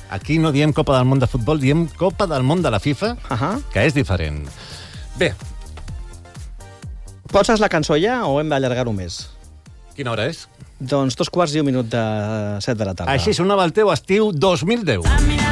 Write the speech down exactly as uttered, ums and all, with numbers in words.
Aquí no diem Copa del Món de Futbol, diem Copa del Món de la FIFA, Uh-huh. que és diferent. Bé, Poses la cançó ja o hem d'allargar-ho més? quina hora és? Doncs dos quarts i un minut de set de la tarda. Així sonava el teu estiu dos mil deu.